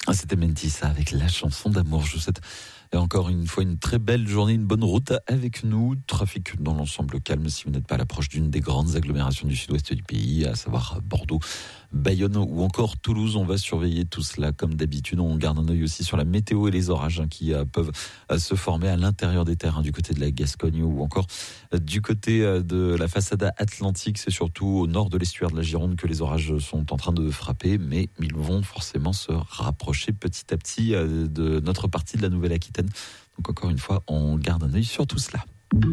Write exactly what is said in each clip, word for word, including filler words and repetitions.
C'était Mentissa avec la chanson d'amour. Je vous souhaite encore une fois une très belle journée, une bonne route avec nous. Trafic dans l'ensemble calme si vous n'êtes pas à l'approche d'une des grandes agglomérations du sud-ouest du pays, à savoir Bordeaux, Bayonne ou encore Toulouse. On va surveiller tout cela comme d'habitude. On garde un œil aussi sur la météo et les orages hein, qui euh, peuvent euh, se former à l'intérieur des terres, hein, du côté de la Gascogne ou encore euh, du côté euh, de la façade atlantique. C'est surtout au nord de l'estuaire de la Gironde que les orages sont en train de frapper, mais ils vont forcément se rapprocher petit à petit euh, de notre partie de la Nouvelle-Aquitaine. Donc encore une fois, on garde un œil sur tout cela.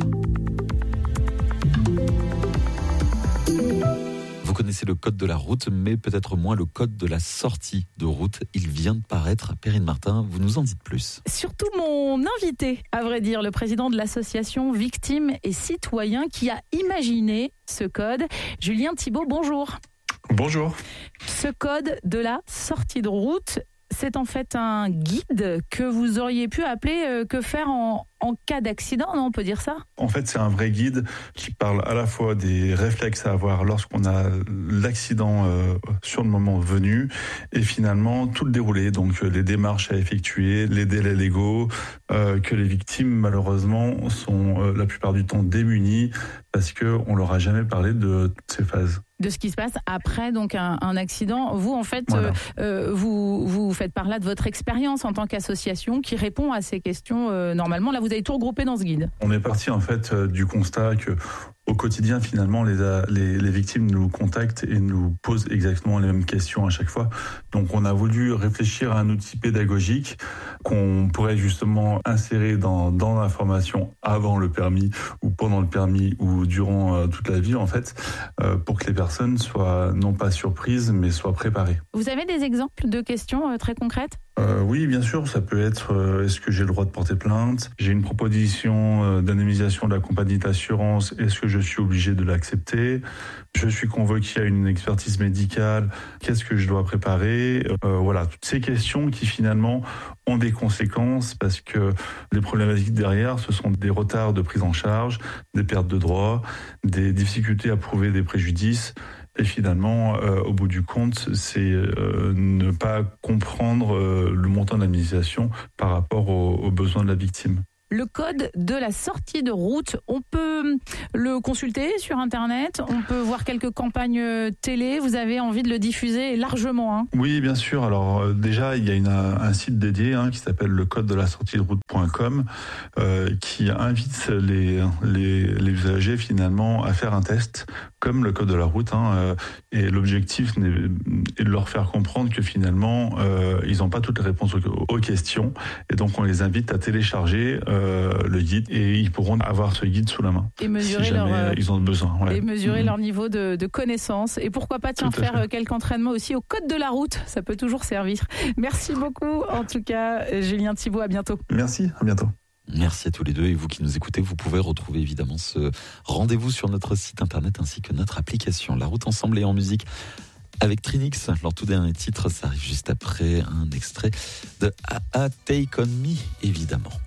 Vous connaissez le code de la route, mais peut-être moins le code de la sortie de route. Il vient de paraître. Perrine Martin, vous nous en dites plus. Surtout mon invité, à vrai dire, le président de l'association Victimes et Citoyens qui a imaginé ce code. Julien Thibault, bonjour. Bonjour. Ce code de la sortie de route, c'est en fait un guide que vous auriez pu appeler euh, que faire en, en cas d'accident, non, on peut dire ça ? En fait, c'est un vrai guide qui parle à la fois des réflexes à avoir lorsqu'on a l'accident euh, sur le moment venu et finalement tout le déroulé, donc euh, les démarches à effectuer, les délais légaux, euh, que les victimes malheureusement sont euh, la plupart du temps démunies parce qu'on leur a jamais parlé de toutes ces phases. De ce qui se passe après donc un, un accident. Vous, en fait, Voilà. euh, vous, vous faites par là de votre expérience en tant qu'association qui répond à ces questions euh, normalement. Là, vous avez tout regroupé dans ce guide. On est parti en fait euh, du constat que au quotidien, finalement, les, les, les victimes nous contactent et nous posent exactement les mêmes questions à chaque fois. Donc, on a voulu réfléchir à un outil pédagogique qu'on pourrait justement insérer dans, dans la formation avant le permis ou pendant le permis ou durant euh, toute la vie, en fait, euh, pour que les personnes soient non pas surprises, mais soient préparées. Vous avez des exemples de questions euh, très concrètes ? Euh, oui, bien sûr, ça peut être euh, est-ce que j'ai le droit de porter plainte ? J'ai une proposition euh, d'indemnisation de la compagnie d'assurance, est-ce que je suis obligé de l'accepter ? Je suis convoqué à une expertise médicale, qu'est-ce que je dois préparer ? euh, Voilà, toutes ces questions qui finalement ont des conséquences parce que les problématiques derrière, ce sont des retards de prise en charge, des pertes de droits, des difficultés à prouver des préjudices. Et finalement, euh, au bout du compte, c'est euh, ne pas comprendre euh, le montant d'indemnisation par rapport aux, aux besoins de la victime. Le code de la sortie de route, on peut le consulter sur Internet, on peut voir quelques campagnes télé, vous avez envie de le diffuser largement, hein ? Oui, bien sûr. Alors euh, déjà, il y a une, un site dédié hein, qui s'appelle le code de la sortie de route point com euh, qui invite les, les, les usagers finalement à faire un test comme le code de la route. Hein, euh, et l'objectif est de leur faire comprendre que finalement, euh, ils n'ont pas toutes les réponses aux, aux questions. Et donc, on les invite à télécharger euh, le guide et ils pourront avoir ce guide sous la main et mesurer si jamais leur, ils ont besoin. Ouais. Et mesurer mmh. leur niveau de, de connaissance. Et pourquoi pas tiens, faire fait. quelques entraînements aussi au code de la route. Ça peut toujours servir. Merci beaucoup. En tout cas, Julien Thibault, à bientôt. Merci, à bientôt. Merci à tous les deux et vous qui nous écoutez, vous pouvez retrouver évidemment ce rendez-vous sur notre site internet ainsi que notre application. La route ensemble et en musique avec Trinix. Leur tout dernier titre, ça arrive juste après un extrait de A A Take On Me, évidemment.